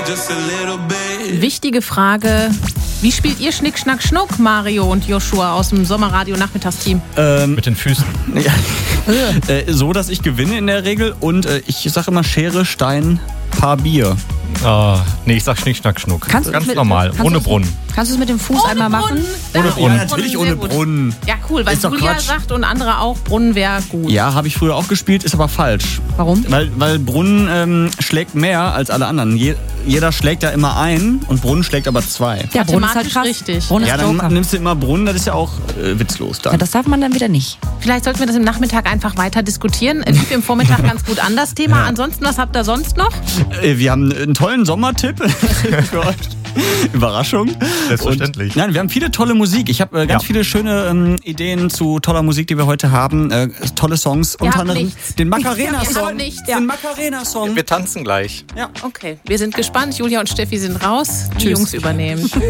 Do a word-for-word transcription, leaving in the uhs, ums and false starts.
Wichtige Frage. Wie spielt ihr Schnick, Schnack, Schnuck, Mario und Joshua aus dem Sommerradio-Nachmittagsteam? Ähm, Mit den Füßen. Ja. äh, so, dass ich gewinne in der Regel und äh, ich sage immer Schere, Stein, Paar Bier. Oh, nee, ich sag Schnick, Schnack, Schnuck. Kannst du Ganz mit, normal, kannst ohne du, Brunnen. Kannst du es mit dem Fuß Ohne einmal Brunnen. machen? Da, Ohne Brunnen. ohne Ja, natürlich sehr ohne gut. Brunnen. Ja, cool, weil Ist doch Julia Quatsch. sagt und andere auch, Brunnen wäre gut. Ja, habe ich früher auch gespielt, ist aber falsch. Warum? Weil, weil Brunnen ähm, schlägt mehr als alle anderen. Je, jeder schlägt ja immer ein und Brunnen schlägt aber zwei. Ja, Brunnen ist halt Mathematisch krass. richtig. Brunnen Ja, ist dann Joker. nimmst du immer Brunnen, das ist ja auch äh, witzlos dann. Ja, das darf man dann wieder nicht. Vielleicht sollten wir das im Nachmittag einfach weiter diskutieren. Es lief im Vormittag ganz gut an, das Thema. Ansonsten, was habt ihr sonst noch? Äh, wir haben einen tollen Sommertipp für euch. Überraschung. Selbstverständlich. Und, nein, wir haben viele tolle Musik. Ich habe äh, ganz Ja. viele schöne ähm, Ideen zu toller Musik, die wir heute haben. Äh, tolle Songs. Ihr Unter habt anderem nichts. den Ihr Macarena-Song. habt nichts. Den Macarena-Song. Wir tanzen gleich. Ja. Okay, wir sind gespannt. Julia und Steffi sind raus. Die Jungs übernehmen.